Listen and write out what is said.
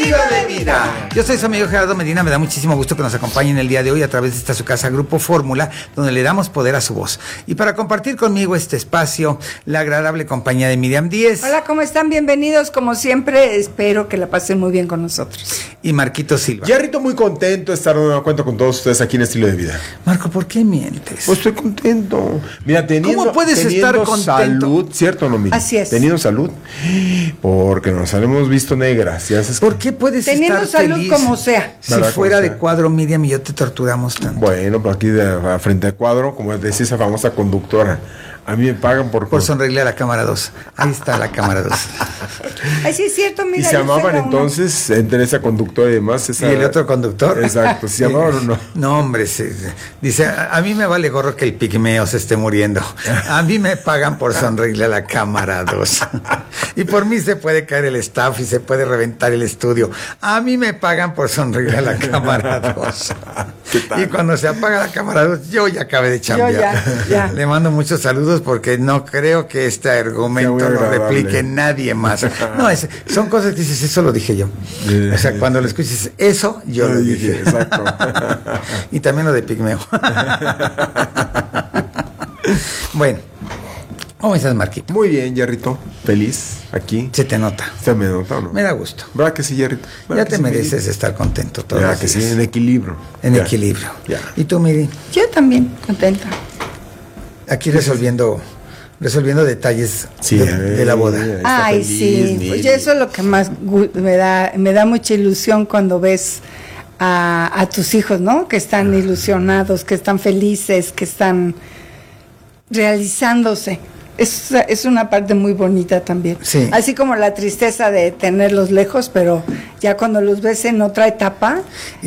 Estilo de vida. Yo soy su amigo Gerardo Medina, me da muchísimo gusto que nos acompañen el día de hoy a través de esta su casa Grupo Fórmula, donde le damos poder a su voz. Y para compartir conmigo este espacio, la agradable compañía de Miriam Díez. Hola, ¿cómo están? Bienvenidos, como siempre, espero que la pasen muy bien con nosotros. Y Marquito Silva. Yarrito, muy contento de estar de nueva cuenta con todos ustedes aquí en Estilo de Vida. Marco, ¿por qué mientes? Pues estoy contento. Mira, ¿Cómo puedes estar contento? Salud, ¿cierto o no, Miriam? Así es. Teniendo salud, porque nos hemos visto negras. ¿Ya sabes? ¿Por qué puedes Teniendo estar salud feliz? como sea. Si Nada, fuera como de sea. cuadro, Miriam y yo te torturamos tanto. Bueno, pues aquí frente al cuadro, como decía esa famosa conductora, a mí me pagan Por sonreírle a la cámara 2. Ahí está la cámara 2. Ay, sí es cierto, mira. Y se yo llamaban fuera entonces, entre esa conductora y demás. ¿Y el otro conductor? Exacto, ¿se llamaban o no? No, hombre, dice, a mí me vale gorro que el pigmeo se esté muriendo. A mí me pagan por sonreírle a la cámara 2. Y por mí se puede caer el staff y se puede reventar el estudio. A mí me pagan por sonreírle a la cámara 2. Y cuando se apaga la cámara 2, yo ya acabé de chambear. Yo ya. Le mando muchos saludos porque no creo que este argumento lo replique nadie más. No, son cosas que dices, eso lo dije yo. O sea, cuando lo escuches, eso yo lo dije. Exacto. Y también lo de pigmeo. Bueno, ¿cómo estás, Marquito? Muy bien, Yarrito. Feliz aquí. Se te nota. ¿Se me nota o no? Me da gusto. ¿Verdad que sí, Yarrito? Ya te mereces estar contento todos Ya los que días. sí, en equilibrio. En Ya. equilibrio. Ya. ¿Y tú, Miri? Yo también, contenta. Aquí resolviendo detalles Sí, de la boda. está Ay, feliz, sí, Miri. pues eso es lo que más me da mucha ilusión cuando ves a tus hijos, ¿no? Que están ilusionados, que están felices, que están realizándose. Es una parte muy bonita también. Sí. Así como la tristeza de tenerlos lejos, pero ya cuando los ves en otra etapa,